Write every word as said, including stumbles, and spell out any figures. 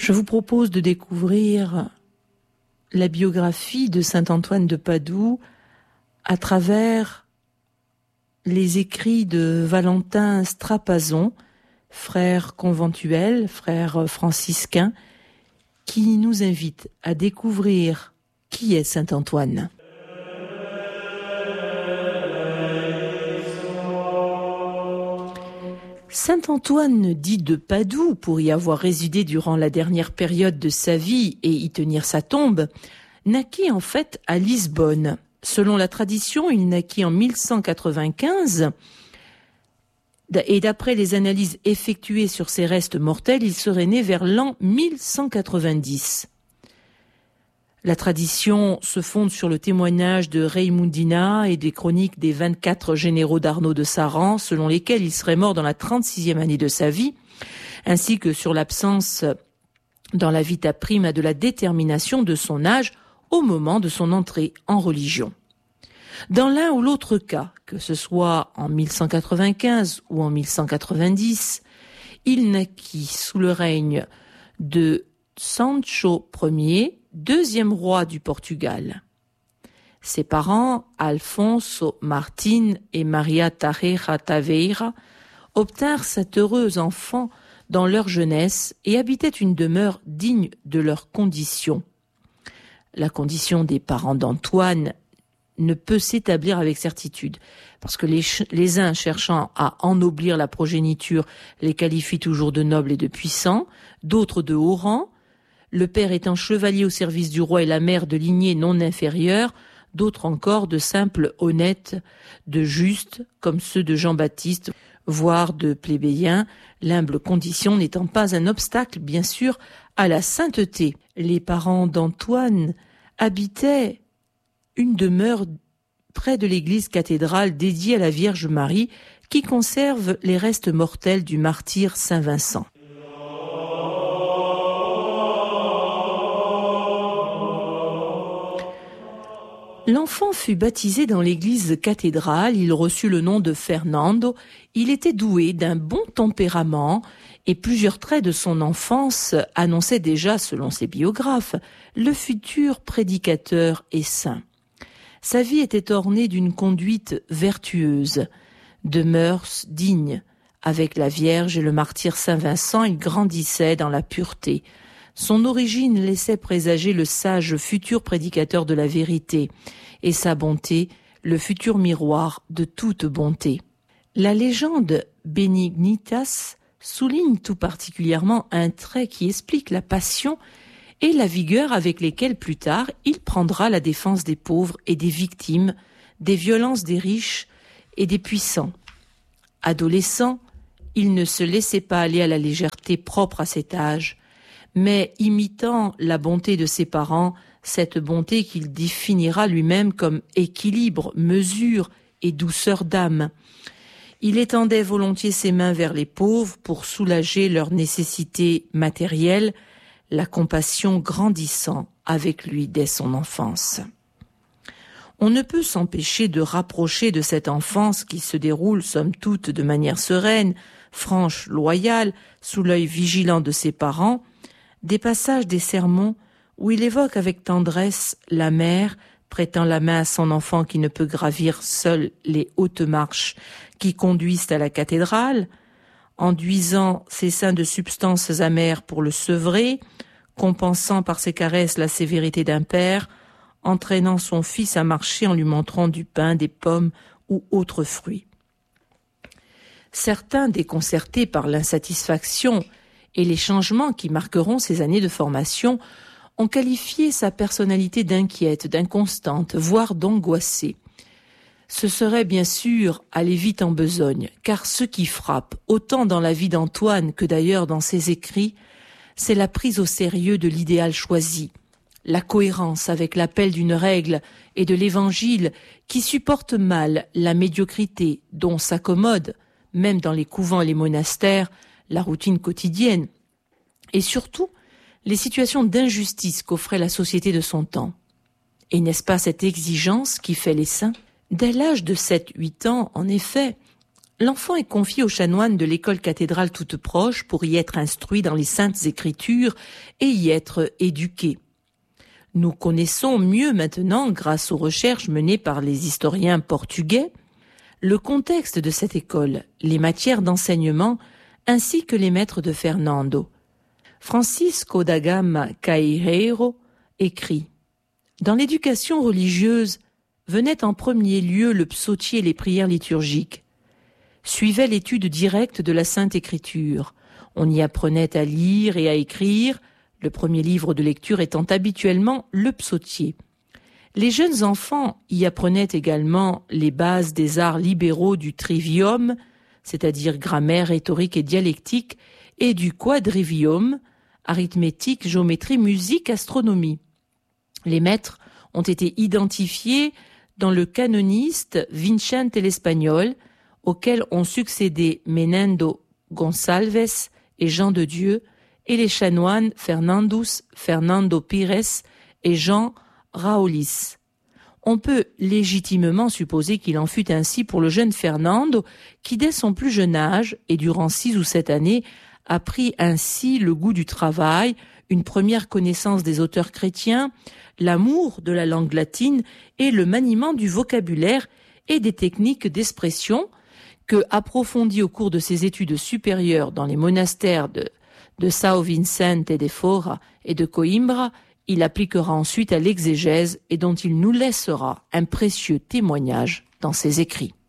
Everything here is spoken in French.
Je vous propose de découvrir la biographie de saint Antoine de Padoue à travers les écrits de Valentin Strapazon, frère conventuel, frère franciscain, qui nous invite à découvrir qui est saint Antoine. Saint Antoine dit de Padoue, pour y avoir résidé durant la dernière période de sa vie et y tenir sa tombe, naquit en fait à Lisbonne. Selon la tradition, il naquit en mille cent quatre-vingt-quinze et d'après les analyses effectuées sur ses restes mortels, il serait né vers l'an mille cent quatre-vingt-dix. La tradition se fonde sur le témoignage de Raymundina et des chroniques des vingt-quatre généraux d'Arnaud de Saran, selon lesquels il serait mort dans la trente-sixième année de sa vie, ainsi que sur l'absence dans la vita prima de la détermination de son âge au moment de son entrée en religion. Dans l'un ou l'autre cas, que ce soit en mille cent quatre-vingt-quinze ou en mille cent quatre-vingt-dix, il naquit sous le règne de Sancho Ier, deuxième roi du Portugal. Ses parents, Alfonso Martin et Maria Tarreja Taveira, obtinrent cet heureux enfant dans leur jeunesse et habitaient une demeure digne de leurs conditions. La condition des parents d'Antoine ne peut s'établir avec certitude, parce que les, ch- les uns cherchant à ennoblir la progéniture les qualifient toujours de nobles et de puissants, d'autres de haut rang, le père étant chevalier au service du roi et la mère de lignée non inférieure, d'autres encore de simples honnêtes, de justes, comme ceux de Jean-Baptiste, voire de plébéiens, l'humble condition n'étant pas un obstacle, bien sûr, à la sainteté. Les parents d'Antoine habitaient une demeure près de l'église cathédrale dédiée à la Vierge Marie, qui conserve les restes mortels du martyr Saint Vincent. L'enfant fut baptisé dans l'église cathédrale, il reçut le nom de Fernando, il était doué d'un bon tempérament et plusieurs traits de son enfance annonçaient déjà, selon ses biographes, le futur prédicateur et saint. Sa vie était ornée d'une conduite vertueuse, de mœurs dignes. Avec la Vierge et le martyr Saint Vincent, il grandissait dans la pureté. Son origine laissait présager le sage futur prédicateur de la vérité et sa bonté, le futur miroir de toute bonté. La légende Benignitas souligne tout particulièrement un trait qui explique la passion et la vigueur avec lesquelles plus tard il prendra la défense des pauvres et des victimes, des violences des riches et des puissants. Adolescent, il ne se laissait pas aller à la légèreté propre à cet âge, mais imitant la bonté de ses parents, cette bonté qu'il définira lui-même comme équilibre, mesure et douceur d'âme. Il étendait volontiers ses mains vers les pauvres pour soulager leurs nécessités matérielles, la compassion grandissant avec lui dès son enfance. On ne peut s'empêcher de rapprocher de cette enfance qui se déroule somme toute de manière sereine, franche, loyale, sous l'œil vigilant de ses parents, des passages des sermons où il évoque avec tendresse la mère prêtant la main à son enfant qui ne peut gravir seul les hautes marches qui conduisent à la cathédrale, enduisant ses seins de substances amères pour le sevrer, compensant par ses caresses la sévérité d'un père, entraînant son fils à marcher en lui montrant du pain, des pommes ou autres fruits. Certains, déconcertés par l'insatisfaction et les changements qui marqueront ses années de formation, ont qualifié sa personnalité d'inquiète, d'inconstante, voire d'angoissée. Ce serait bien sûr aller vite en besogne, car ce qui frappe, autant dans la vie d'Antoine que d'ailleurs dans ses écrits, c'est la prise au sérieux de l'idéal choisi, la cohérence avec l'appel d'une règle et de l'évangile qui supporte mal la médiocrité dont s'accommode, même dans les couvents et les monastères, la routine quotidienne, et surtout les situations d'injustice qu'offrait la société de son temps. Et n'est-ce pas cette exigence qui fait les saints ? Dès l'âge de sept huit ans, en effet, L'enfant est confié aux chanoines de l'école cathédrale toute proche pour y être instruit dans les saintes écritures et y être éduqué. Nous connaissons mieux maintenant, grâce aux recherches menées par les historiens portugais, le contexte de cette école, les matières d'enseignement ainsi que les maîtres de Fernando. Francisco da Gama Caeiro écrit « Dans l'éducation religieuse, venait en premier lieu le psautier et les prières liturgiques. Suivait l'étude directe de la Sainte Écriture. On y apprenait à lire et à écrire, le premier livre de lecture étant habituellement le psautier. Les jeunes enfants y apprenaient également les bases des arts libéraux du trivium, c'est-à-dire grammaire, rhétorique et dialectique, et du quadrivium, arithmétique, géométrie, musique, astronomie. Les maîtres ont été identifiés dans le canoniste Vicente l'Espagnol, auquel ont succédé Menendo Gonçalves et Jean de Dieu, et les chanoines Fernandus, Fernando Pires et Jean Raolis. On peut légitimement supposer qu'il en fut ainsi pour le jeune Fernando, qui dès son plus jeune âge, et durant six ou sept années, a pris ainsi le goût du travail, une première connaissance des auteurs chrétiens, l'amour de la langue latine et le maniement du vocabulaire et des techniques d'expression que, approfondi au cours de ses études supérieures dans les monastères de, de São Vicente de Fora et de Coimbra, il appliquera ensuite à l'exégèse et dont il nous laissera un précieux témoignage dans ses écrits.